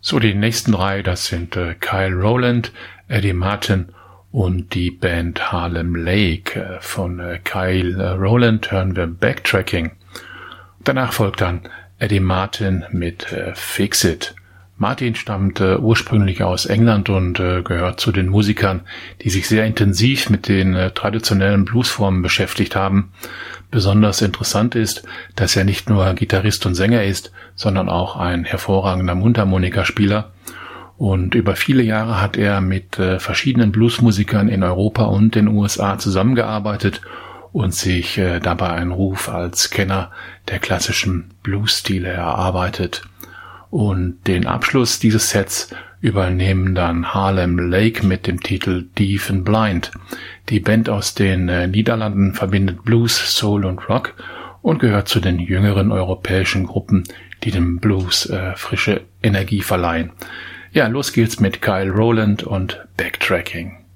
So, die nächsten drei, das sind Kyle Rowland, Eddie Martin und die Band Harlem Lake. Von Kyle Rowland hören wir Backtracking. Danach folgt dann Eddie Martin mit Fix It. Martin stammt ursprünglich aus England und gehört zu den Musikern, die sich sehr intensiv mit den traditionellen Bluesformen beschäftigt haben. Besonders interessant ist, dass er nicht nur Gitarrist und Sänger ist, sondern auch ein hervorragender Mundharmonikaspieler. Und über viele Jahre hat er mit verschiedenen Bluesmusikern in Europa und den USA zusammengearbeitet und sich dabei einen Ruf als Kenner der klassischen Bluesstile erarbeitet. Und den Abschluss dieses Sets übernehmen dann Harlem Lake mit dem Titel Deaf and Blind. Die Band aus den Niederlanden verbindet Blues, Soul und Rock und gehört zu den jüngeren europäischen Gruppen, die dem Blues frische Energie verleihen. Ja, los geht's mit Kyle Rowland und Backtracking.